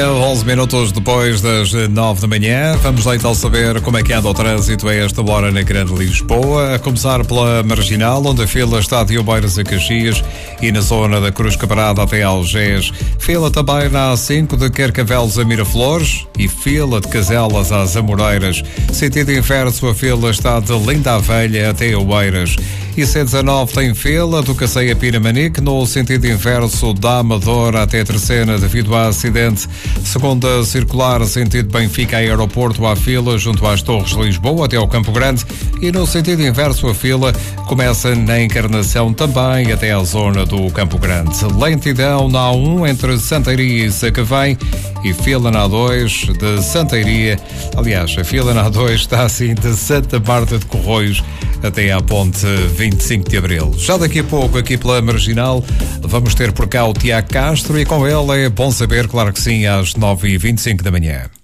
11 minutos depois das 9 da manhã, vamos lá então saber como é que anda o trânsito a esta hora na Grande Lisboa, a começar pela Marginal, onde a fila está de Oeiras a Caxias e na zona da Cruz Caparada até Algés. Fila também na A5 de Carcavelos a Miraflores e fila de Caselas às Amoreiras. Sentido inverso, a fila está de Linda a Velha até Oeiras. E C19 tem fila do Cacém a Pinamanique, no sentido inverso da Amadora até Terceira devido a acidente. Segunda circular, sentido Benfica a Aeroporto, há fila junto às Torres de Lisboa até ao Campo Grande, e no sentido inverso a fila começa na Encarnação também até à zona do Campo Grande. Lentidão na A1 entre Santeiria e Sacavém e fila na A2 de Santeiria. Aliás, a fila na A2 está assim de Santa Marta de Corroios até à ponte 25 de Abril. Já daqui a pouco, aqui pela Marginal, vamos ter por cá o Tiago Castro e com ele é bom saber, claro que sim, às 9h25 da manhã.